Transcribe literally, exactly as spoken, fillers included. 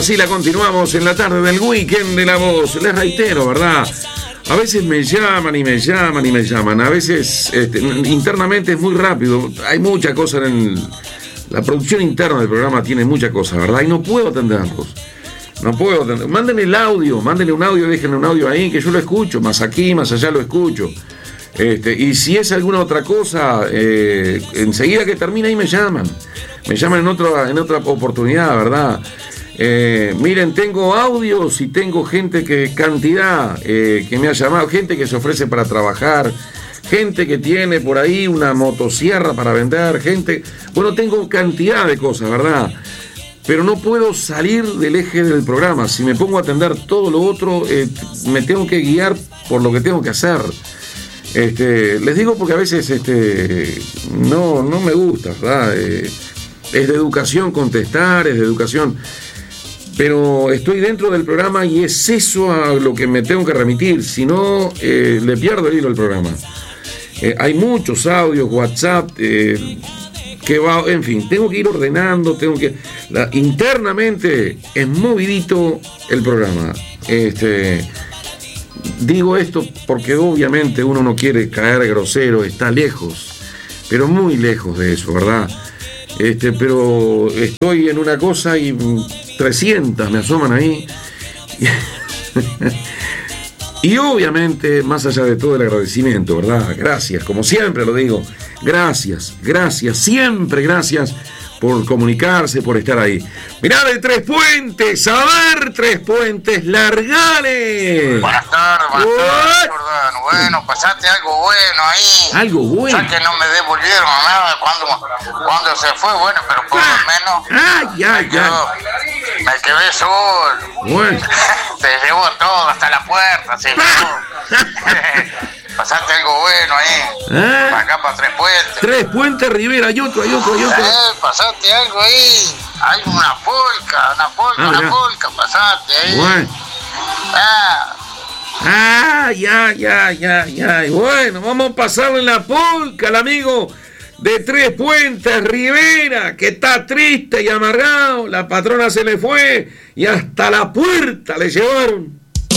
Así la continuamos en la tarde del weekend de La Voz. Les reitero, ¿verdad? A veces me llaman y me llaman y me llaman. A veces este, internamente es muy rápido. Hay mucha cosa en el, la producción interna del programa tiene mucha cosa, ¿verdad? Y no puedo atenderlos. No puedo atender. Mándenle el audio, mándenle un audio, déjenle un audio ahí que yo lo escucho. Más aquí, más allá lo escucho. Este, y si es alguna otra cosa, eh, enseguida que termina ahí me llaman. Me llaman en otra, en otra oportunidad, ¿verdad? Eh, miren, tengo audios y tengo gente que, cantidad, eh, que me ha llamado, gente que se ofrece para trabajar, gente que tiene por ahí una motosierra para vender, gente, bueno, tengo cantidad de cosas, ¿verdad? Pero no puedo salir del eje del programa. Si me pongo a atender todo lo otro, eh, me tengo que guiar por lo que tengo que hacer. Este, les digo porque a veces este, no, no me gusta, ¿verdad? Eh, es de educación contestar, es de educación... Pero estoy dentro del programa y es eso a lo que me tengo que remitir, si no eh, le pierdo el hilo al programa. Eh, hay muchos audios, WhatsApp, eh, que va, en fin, tengo que ir ordenando, tengo que... La, internamente es movidito el programa. Este, digo esto porque obviamente uno no quiere caer grosero, está lejos, pero muy lejos de eso, ¿verdad? Este, pero estoy en una cosa y trescientas me asoman ahí. Y obviamente, más allá de todo el agradecimiento, ¿verdad? Gracias, como siempre lo digo, gracias, gracias, siempre gracias por comunicarse, por estar ahí. Mirá de Tres Puentes, a ver, Tres Puentes, largale. Buenas tardes, buenas tardes, Jordano. Bueno, pasaste algo bueno ahí. Algo bueno. Ya que no me devolvieron nada cuando, cuando se fue, bueno, pero por lo menos. Ay, ay, me, quedo, ay. me quedé solo. Bueno. Se llevó todo hasta la puerta, se llevó. Pasaste algo bueno ahí. ¿Eh? Para acá, para Tres Puentes. Tres Puentes, Rivera, hay otro, hay otro, hay otro. Eh, pasaste algo ahí. Hay una polca, una polca, ah, una mirá. polca, pasaste ahí. Bueno. Ah. Ah, ya, ya, ya, ya. Bueno, vamos a pasarle la polca al amigo de Tres Puentes, Rivera, que está triste y amargado. La patrona se le fue y hasta la puerta le llevaron.